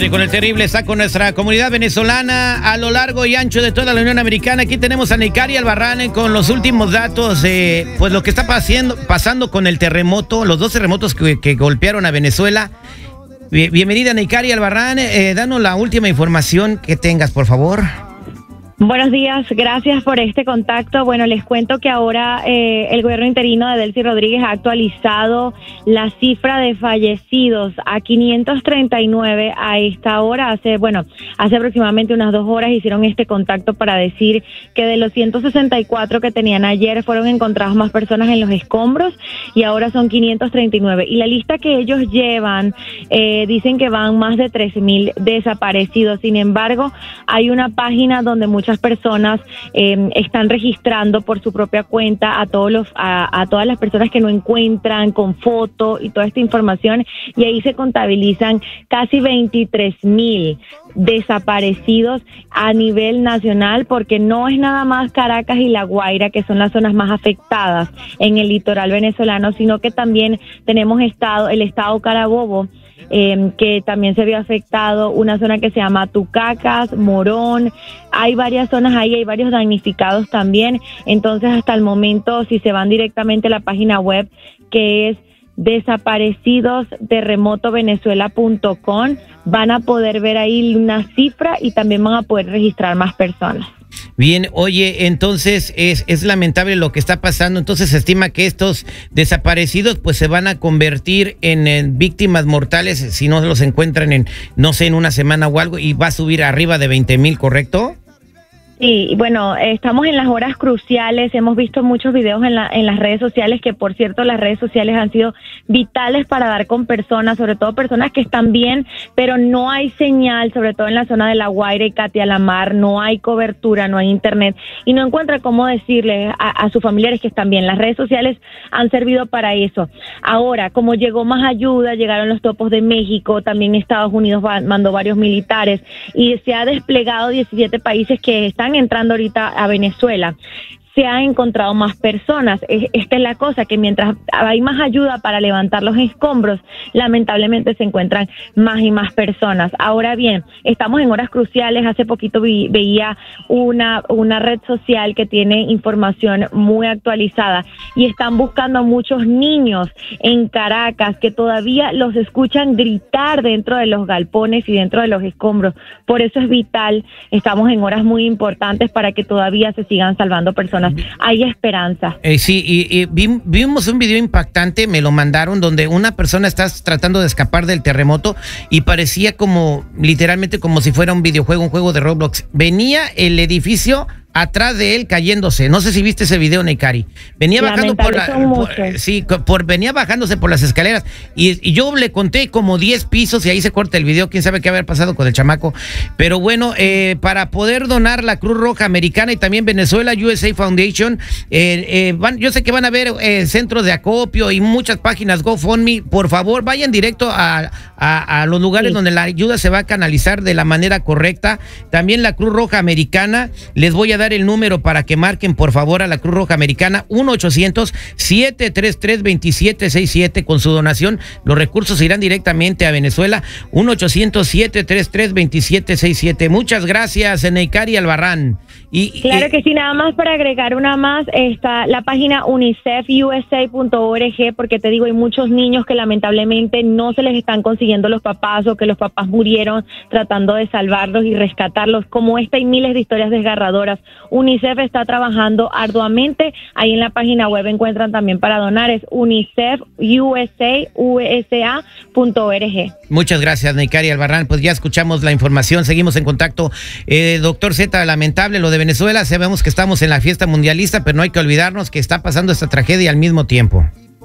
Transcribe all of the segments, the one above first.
Dale con el terrible, está con nuestra comunidad venezolana a lo largo y ancho de toda la Unión Americana. Aquí tenemos a Neikari Albarrán con los últimos datos de pues lo que está pasando con el terremoto, los dos terremotos que golpearon a Venezuela. Bienvenida, Neikari Albarrán, danos la última información que tengas, por favor. Buenos días, gracias por este contacto. Bueno, les cuento que ahora el gobierno interino de Delcy Rodríguez ha actualizado la cifra de fallecidos a 539 a esta hora. Hace aproximadamente unas 2 horas hicieron este contacto para decir que de los 164 que tenían ayer fueron encontradas más personas en los escombros y ahora son 539. Y la lista que ellos llevan dicen que van más de 13,000 desaparecidos. Sin embargo, hay una página donde muchas personas están registrando por su propia cuenta a todas las personas que no encuentran con foto y toda esta información, y ahí se contabilizan casi 23,000 desaparecidos a nivel nacional, porque no es nada más Caracas y La Guaira que son las zonas más afectadas en el litoral venezolano, sino que también tenemos el estado Carabobo, que también se vio afectado, una zona que se llama Tucacas, Morón. Hay varias zonas ahí, hay varios damnificados también. Entonces, hasta el momento, si se van directamente a la página web, que es desaparecidosterremotovenezuela.com, van a poder ver ahí una cifra y también van a poder registrar más personas. Bien, oye, entonces es lamentable lo que está pasando. Entonces se estima que estos desaparecidos pues se van a convertir en víctimas mortales si no los encuentran en una semana o algo, y va a subir arriba de 20,000, ¿correcto? Sí, bueno, estamos en las horas cruciales, hemos visto muchos videos en las redes sociales, que por cierto las redes sociales han sido vitales para dar con personas, sobre todo personas que están bien, pero no hay señal, sobre todo en la zona de La Guaira y Catia la Mar, no hay cobertura, no hay internet, y no encuentra cómo decirle a sus familiares que están bien. Las redes sociales han servido para eso. Ahora, como llegó más ayuda, llegaron los topos de México, también Estados Unidos mandó varios militares, y se ha desplegado 17 países que están entrando ahorita a Venezuela. Se han encontrado más personas. Esta es la cosa, que mientras hay más ayuda para levantar los escombros, lamentablemente se encuentran más y más personas. Ahora bien, estamos en horas cruciales. Hace poquito veía una red social que tiene información muy actualizada, y están buscando a muchos niños en Caracas que todavía los escuchan gritar dentro de los galpones y dentro de los escombros. Por eso es vital, estamos en horas muy importantes para que todavía se sigan salvando personas. Hay esperanza. Sí, y vimos un video impactante, me lo mandaron, donde una persona está tratando de escapar del terremoto y parecía literalmente como si fuera un videojuego, un juego de Roblox. venía el edificio atrás de él cayéndose. No sé si viste ese video, Neikari. Venía bajando venía bajándose por las escaleras, y yo le conté como 10 pisos, y ahí se corta el video. Quién sabe qué haber pasado con el chamaco. Pero bueno, para poder donar, la Cruz Roja Americana y también Venezuela USA Foundation, yo sé que van a haber centros de acopio y muchas páginas GoFundMe. Por favor, vayan directo a los lugares donde la ayuda se va a canalizar de la manera correcta. También la Cruz Roja Americana, les voy a dar el número para que marquen, por favor, a la Cruz Roja Americana, 1-800-733-2767. Con su donación, los recursos irán directamente a Venezuela. 1-800-733-2767. Muchas gracias, Neikari Albarrán. Claro que sí, nada más para agregar una más, está la página unicefusa.org, porque te digo, hay muchos niños que lamentablemente no se les están consiguiendo los papás, o que los papás murieron tratando de salvarlos y rescatarlos. Como esta, hay miles de historias desgarradoras. UNICEF está trabajando arduamente. Ahí en la página web encuentran también para donar, es unicefusa.org. Muchas gracias, Neikari Albarrán. Pues ya escuchamos la información, seguimos en contacto. Doctor Z, lamentable lo de Venezuela. Sabemos que estamos en la fiesta mundialista, pero no hay que olvidarnos que está pasando esta tragedia al mismo tiempo.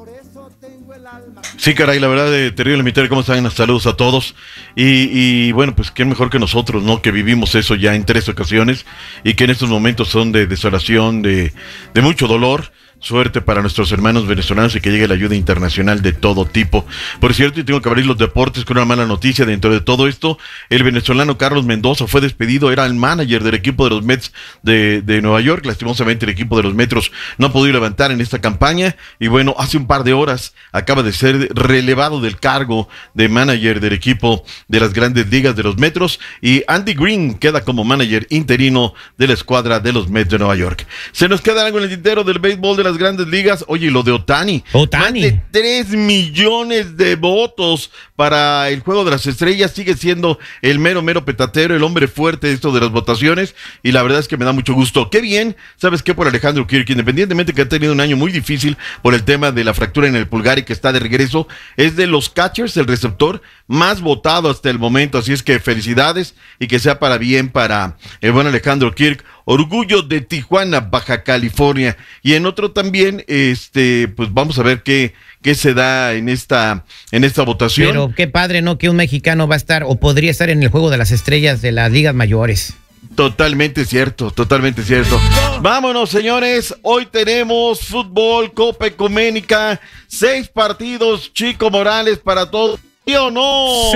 Sí, caray, la verdad, terrible. ¿Cómo están? Saludos a todos. Y bueno, pues qué mejor que nosotros, ¿no? Que vivimos eso ya en 3 ocasiones, y que en estos momentos son de desolación, de mucho dolor. suerte para nuestros hermanos venezolanos y que llegue la ayuda internacional de todo tipo. Por cierto, y tengo que abrir los deportes con una mala noticia dentro de todo esto. El venezolano Carlos Mendoza fue despedido, era el manager del equipo de los Mets de Nueva York. Lastimosamente el equipo de los Metros no ha podido levantar en esta campaña y bueno, hace un par de horas acaba de ser relevado del cargo de manager del equipo de las Grandes Ligas de los Metros y Andy Green queda como manager interino de la escuadra de los Mets de Nueva York. Se nos queda algo en el tintero del béisbol de las Grandes Ligas. Oye, lo de Ohtani. Más de 3 millones de votos para el Juego de las Estrellas. Sigue siendo el mero petatero, el hombre fuerte de esto de las votaciones y la verdad es que me da mucho gusto. Qué bien, ¿sabes qué? Por Alejandro Kirk, independientemente que ha tenido un año muy difícil por el tema de la fractura en el pulgar y que está de regreso, es de los catchers, el receptor más votado hasta el momento, así es que felicidades y que sea para bien para el buen Alejandro Kirk. Orgullo de Tijuana, Baja California. Y en otro también, pues vamos a ver qué se da en esta votación. Pero qué padre, ¿no? Que un mexicano va a estar o podría estar en el Juego de las Estrellas de las ligas mayores. Totalmente cierto, totalmente cierto. Vámonos, señores. Hoy tenemos fútbol, Copa Ecuménica, 6 partidos, Chico Morales, para todos. ¿Sí o no?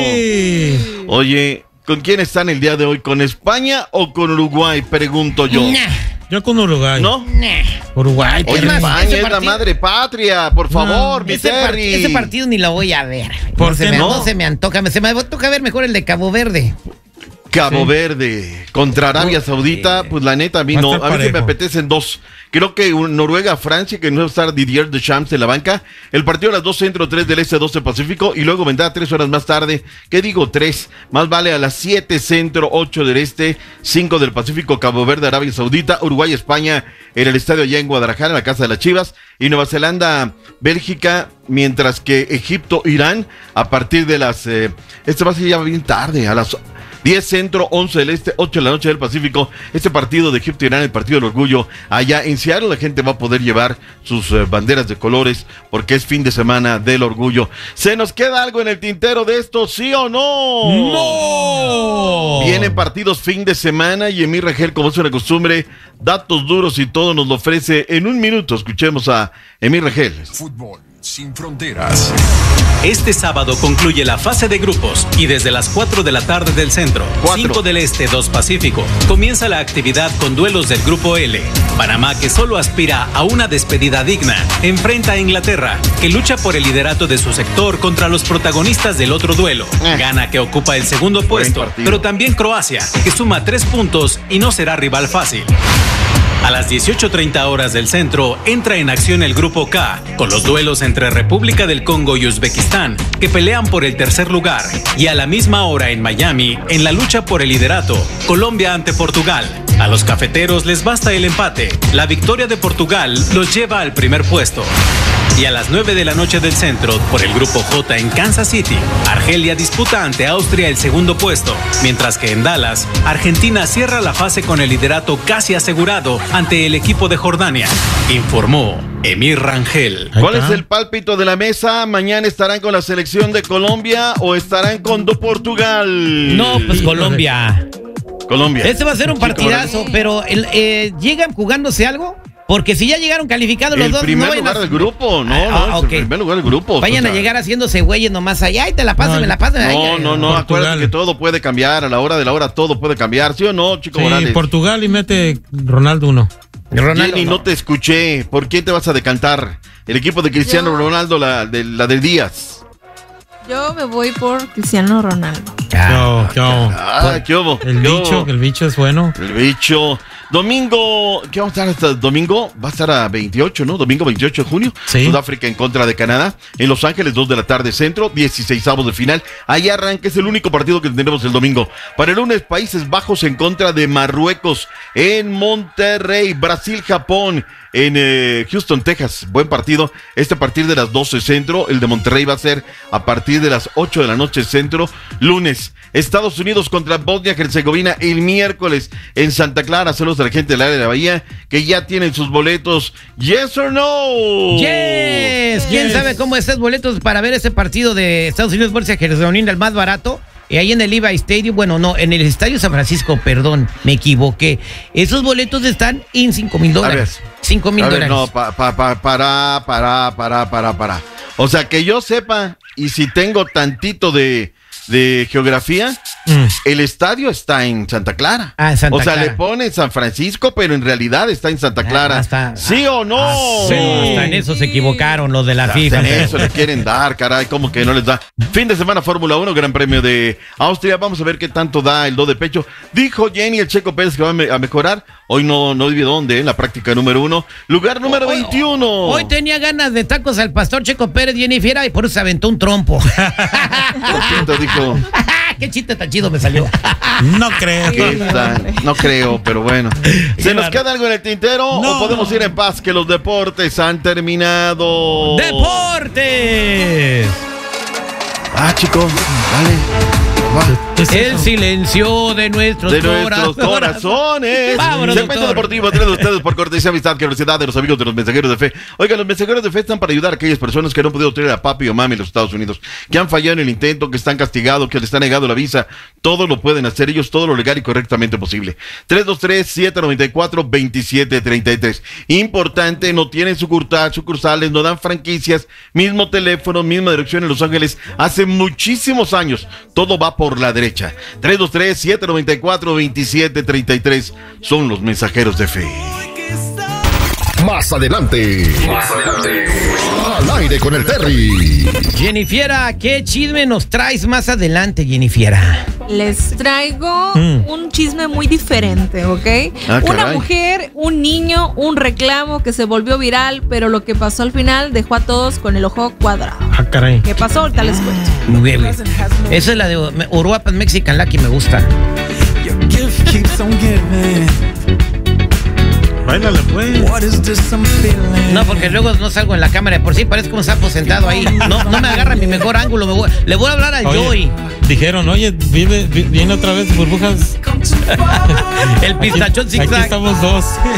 Sí. Oye, ¿con quién están el día de hoy? ¿Con España o con Uruguay? Pregunto yo. Yo con Uruguay. ¿No? Uruguay. Oye, España es la madre patria, por favor, mi Terry. Ese partido ni lo voy a ver. ¿Por qué no? No se me antoja. Se me toca ver mejor el de Cabo Verde. Cabo Verde contra Arabia Saudita, pues la neta a mí no, a mí se me apetecen 2. Creo que Noruega, Francia, que no va a estar Didier Deschamps en la banca. El partido a las 2 centro, 3 del este, 12 pacífico y luego vendrá 3 horas más tarde. ¿Qué digo 3? Más vale a las 7 centro, 8 del este, 5 del Pacífico, Cabo Verde, Arabia Saudita, Uruguay, España en el estadio allá en Guadalajara, en la casa de las Chivas, y Nueva Zelanda, Bélgica, mientras que Egipto, Irán, a partir de las... este va a ser ya bien tarde, a las 10 centro, 11 del este, 8 de la noche del Pacífico. Este partido de Egipto-Irán, el partido del orgullo, allá en Seattle, la gente va a poder llevar sus banderas de colores porque es fin de semana del orgullo. ¿Se nos queda algo en el tintero de esto, sí o no? ¡No! Vienen partidos fin de semana y Emir Rangel, como es una costumbre, datos duros y todo nos lo ofrece en un minuto. Escuchemos a Emir Rangel. Fútbol sin fronteras. Este sábado concluye la fase de grupos y desde las 4 de la tarde del centro, 5 del este, 2 pacífico, comienza la actividad con duelos del grupo L. Panamá, que solo aspira a una despedida digna, enfrenta a Inglaterra, que lucha por el liderato de su sector contra los protagonistas del otro duelo. Ghana, que ocupa el segundo puesto, pero también Croacia, que suma 3 puntos y no será rival fácil. A las 18:30 horas del centro entra en acción el grupo K, con los duelos entre República del Congo y Uzbekistán, que pelean por el tercer lugar. Y a la misma hora en Miami, en la lucha por el liderato, Colombia ante Portugal. A los cafeteros les basta el empate. La victoria de Portugal los lleva al primer puesto. Y a las 9 de la noche del centro, por el grupo J en Kansas City, Argelia disputa ante Austria el segundo puesto, mientras que en Dallas, Argentina cierra la fase con el liderato casi asegurado ante el equipo de Jordania, informó Emir Rangel. ¿Cuál es el pálpito de la mesa? ¿Mañana estarán con la selección de Colombia o estarán con Portugal? No, pues Colombia. Colombia. Este va a ser un partidazo, pero ¿llegan jugándose algo? Porque si ya llegaron calificados los dos, el primer lugar del grupo, el primer lugar del grupo. Vayan a llegar haciándose güeyes nomás allá y te la pasan, me la pasan. No, acuérdate que todo puede cambiar, a la hora de la hora todo puede cambiar, ¿sí o no, Chico Morales? Portugal y mete Ronaldo 1. Jenny, no te escuché, ¿por quién te vas a decantar? El equipo de Cristiano Ronaldo, la de Díaz. Yo me voy por Cristiano Ronaldo. ¿Qué hubo? El bicho es bueno. El bicho. Domingo, ¿qué vamos a estar hasta domingo? Va a estar a 28, ¿no? Domingo 28 de junio. Sí. Sudáfrica en contra de Canadá. En Los Ángeles, 2 de la tarde centro, 16avos de final. Ahí arranca, es el único partido que tendremos el domingo. Para el lunes, Países Bajos en contra de Marruecos. En Monterrey, Brasil, Japón. En Houston, Texas, buen partido. A partir de las 12 centro. El de Monterrey va a ser a partir de las 8 de la noche centro. Lunes, Estados Unidos contra Bosnia-Herzegovina el miércoles en Santa Clara. Saludos a la gente del área de la Bahía que ya tienen sus boletos. ¿Yes or no? Yes. ¿Quién sabe cómo están boletos para ver ese partido de Estados Unidos Bosnia-Herzegovina, el más barato? ahí en el Levi Stadium, bueno, no, en el Estadio San Francisco, perdón, me equivoqué. Esos boletos están en $5,000. A ver. $5,000. No, para. O sea, que yo sepa, y si tengo tantito de geografía, el estadio está en Santa Clara. En Santa Clara. Clara. Le pone San Francisco, pero en realidad está en Santa Clara. ¿Sí o no? Sí. Hasta en eso se equivocaron los de la FIFA. En eso le quieren dar, caray, como que no les da. Fin de semana Fórmula 1, Gran Premio de Austria. Vamos a ver qué tanto da el do de pecho. Dijo Jenny el Checo Pérez que va a mejorar. Hoy no dice dónde, en la práctica número 1. Lugar número 21. Hoy tenía ganas de tacos al pastor Checo Pérez Jenny Fiera y por eso se aventó un trompo. Lo siento, dijo. Qué chiste tan chido me salió. No creo. No creo, pero bueno. ¿Se nos queda algo en el tintero o podemos ir en paz que los deportes han terminado? ¡Deportes! Chicos, vale. El silencio de nuestros corazones. Vámonos, Segmento deportivo traído a ustedes por cortesía, amistad, generosidad de los amigos de los mensajeros de fe. Oigan, los mensajeros de fe están para ayudar a aquellas personas que no han podido tener a papi o mami en los Estados Unidos, que han fallado en el intento, que están castigados, que les está negado la visa. Todo lo pueden hacer ellos, todo lo legal y correctamente posible. 323-794-2733. Importante, no tienen sucursales, no dan franquicias, mismo teléfono, misma dirección en Los Ángeles. Hace muchísimos años, todo va por la derecha. 323-794-2733 son los mensajeros de fe. Más adelante. Al aire con el Terry. Jennifiera, ¿qué chisme nos traes más adelante, Jennifiera? Les traigo un chisme muy diferente, ¿ok? Una mujer, un niño, un reclamo que se volvió viral, pero lo que pasó al final dejó a todos con el ojo cuadrado. Caray. ¿Qué pasó? Ahorita les cuento. Muy bien. Esa es la de Uruapan Mexican Lucky, me gusta. Báilale, pues. No, porque luego no salgo en la cámara. Por sí parezco un sapo sentado ahí. No me agarra mi mejor ángulo. Le voy a hablar al Joey. Dijeron, oye, viene otra vez burbujas. El pistachón zigzag. Aquí estamos dos.